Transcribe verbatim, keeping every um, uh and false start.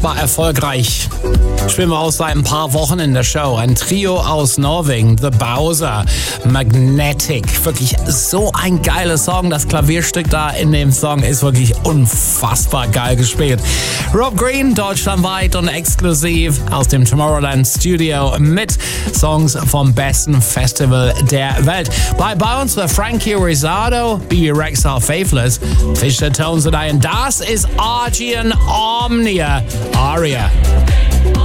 unfassbar erfolgreich. Spielen wir aus seit ein paar Wochen in der Show. Ein Trio aus Norwegen, The Bowser, Magnetic. Wirklich so ein geiler Song. Das Klavierstück da in dem Song ist wirklich unfassbar geil gespielt. Rob Green, deutschlandweit und exklusiv aus dem Tomorrowland Studio mit Songs vom besten Festival der Welt. Bei, bei uns war Frankie Rizzardo, B B Rexha, Faithless, Fisher Tones und ein. Das ist Argian Omnia, Aria.